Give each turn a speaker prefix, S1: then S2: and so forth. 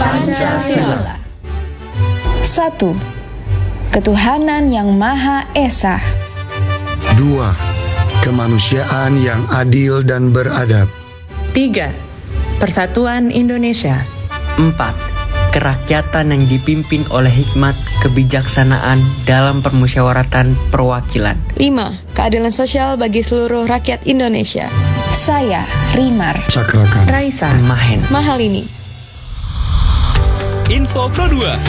S1: Pancasila.
S2: 1. Ketuhanan yang Maha Esa.
S3: 2. Kemanusiaan yang adil dan beradab.
S4: 3. Persatuan Indonesia.
S5: 4. Kerakyatan yang dipimpin oleh hikmat kebijaksanaan dalam permusyawaratan perwakilan.
S6: 5. Keadilan sosial bagi seluruh rakyat Indonesia.
S2: Saya, Rimar.
S3: Sakrakan.
S4: Raisa.
S5: Mahen.
S6: Mahalini.
S7: Info Pro 2.